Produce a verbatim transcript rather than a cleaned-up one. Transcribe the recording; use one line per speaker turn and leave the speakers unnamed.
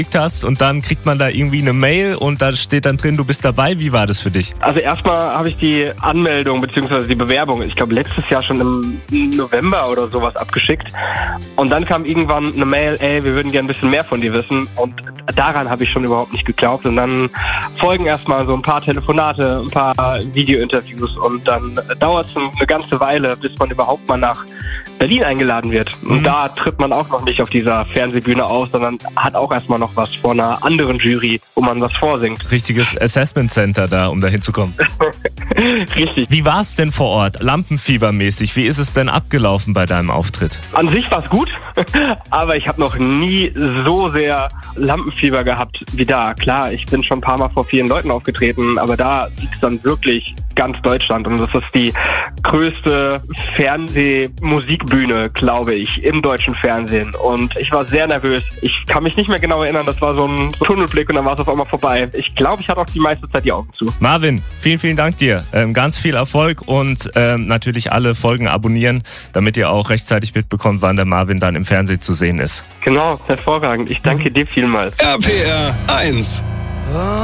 hast und dann kriegt man da irgendwie eine Mail und da steht dann drin, du bist dabei. Wie war das für dich?
Also erstmal habe ich die Anmeldung bzw. die Bewerbung, ich glaube letztes Jahr schon im November oder sowas abgeschickt. Und dann kam irgendwann eine Mail, ey, wir würden gerne ein bisschen mehr von dir wissen. Und daran habe ich schon überhaupt nicht geglaubt. Und dann folgen erstmal so ein paar Telefonate, ein paar Videointerviews und dann dauert es eine ganze Weile, bis man überhaupt mal nach Berlin eingeladen wird. Und mhm. da tritt man auch noch nicht auf dieser Fernsehbühne auf, sondern hat auch erstmal noch was vor einer anderen Jury, wo man was vorsingt.
Richtiges Assessment Center da, um da hinzukommen.
Richtig.
Wie war es denn vor Ort, lampenfiebermäßig? Wie ist es denn abgelaufen bei deinem Auftritt?
An sich war es gut, aber ich habe noch nie so sehr Lampenfieber gehabt wie da. Klar, ich bin schon ein paar Mal vor vielen Leuten aufgetreten, aber da sieht es dann wirklich ganz Deutschland. Und das ist die größte Fernsehmusikbühne, glaube ich, im deutschen Fernsehen. Und ich war sehr nervös. Ich kann mich nicht mehr genau erinnern, das war so ein Tunnelblick und dann war es auf einmal vorbei. Ich glaube, ich hatte auch die meiste Zeit die Augen zu.
Marvin, vielen, vielen Dank dir. Ähm, ganz viel Erfolg und ähm, natürlich alle Folgen abonnieren, damit ihr auch rechtzeitig mitbekommt, wann der Marvin dann im Fernsehen zu sehen ist.
Genau, hervorragend. Ich danke dir vielmals.
R P R eins